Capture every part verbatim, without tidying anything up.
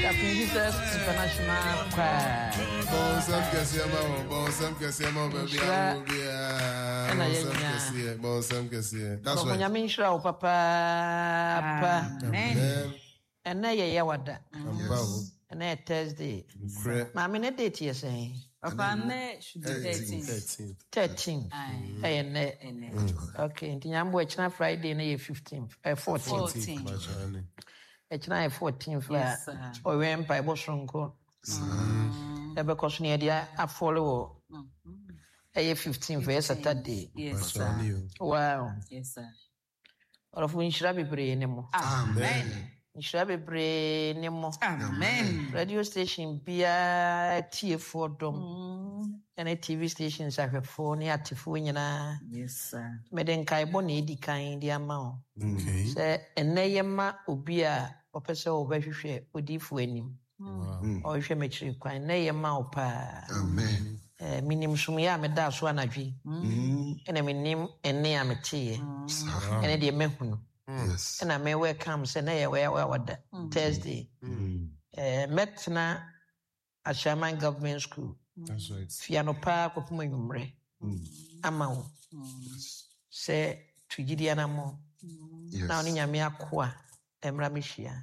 Captain Jesus International Choir. Bon sam kesiema, bon sam kesiema baby abia. Bon sam kesie, bon sam kesie. That's right. Nyame nhira o papa pa. Amen. Ena ye ye wada. Yes. Ena Thursday. Mama ne date ye say. Papa ne should be thirteen. thirteen. Eh ne. Okay, nti nyambo echina Friday na ye fifteen, eh fourteen. fourteen. Echina fourteen fla. O wempa e bosonko. Mm. Ebe koso ne dia afolo. Mhm. Eh fifteen for Saturday. Yes sir. Wow. Yes sir. Orofu nshira bebre ne mo. Amen. Nshira bebre ne mo. Amen. Radio station bia T F four dom. Mm. And T V stations are for ne atifo nyina. Yes sir. Meden kai bo na edi kan dia ma o. Okay. Se eneyema obi a opese obehwehwe odifo anim. Mm. O hwe mechiri kwan eneyema opa. Amen. Eh minim sum ya me da so anadwi. Mm. Ene minim ene ya metie. Ene de mehunu. Yes. And I may welcome say na ye we wada Thursday. Mm. Eh metna a Shaman Government School. That's right. Fiano pa kopuma nyumre. Mm. Ama wo. Se twigidi anamo. Yes. Na oni nyame akoa emra mehia.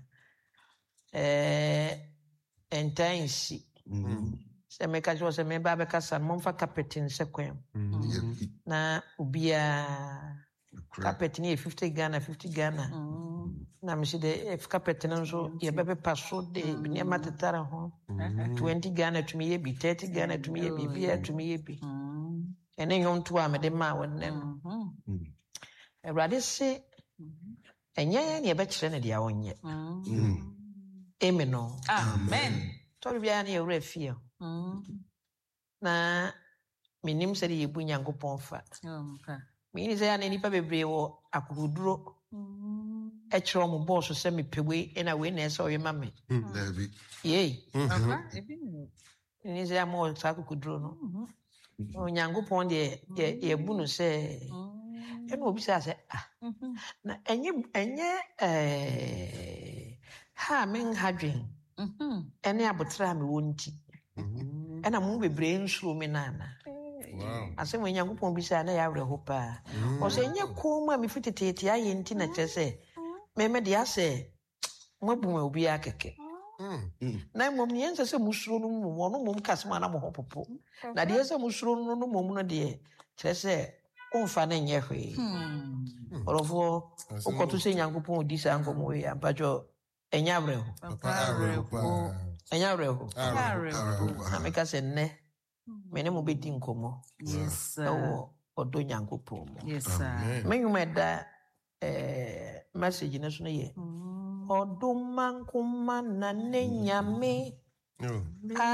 Eh entansi. Mm. Se meka jo se me ba be kasa mo mfa carpeting se kwem. Na ubia carpet ni fifty Ghana, fifty Ghana. Mm. Na me see the if carpet na so ye bebe paso de ni amatetara ho. twenty Ghana to me be thirty Ghana to me be be to me be. Ene yom to am de ma wonne. Mhm. Ewrade se enye ne be kire ne dia wonye. Mhm. Amen no. Amen. To bia na ewra fie. Mhm. Na minim se de yebu Nyankopon fa. Okay. Mini say na nipa bebre wo akuruduro e kire mo boss se me pewe e na we na se o ma me David ye aha e bi ni say mo sa akuruduro no o Nyankopon de ye bu no se e no obi say ah na enye enye eh ha men hadwen mhm ene abotra me wonti mhm e na mo bebre nsuro me nana. Wow. Ase mwe Nyankopon bisa na ya wreho pa. O se nye kuma mi fitete aye nti na kyese. Me me dia se mwabu obi akeke. Mm. Na mom ni ense se musuro no mum ono mum kasema na mo hopopo. Na de se musuro no no mum no de kyese onfa na nye hwe. Mm. Orofo okoto se Nyankopon odi sa nkomo we ampajo enya wreho. Papa wreho. Enya wreho. Na me ka se ne mene mo bedi nkomo. Yes sir. O odo Nyankopon mo. Yes sir. Me yumeda eh message na so na ye. Odo mankoma na ne nyame.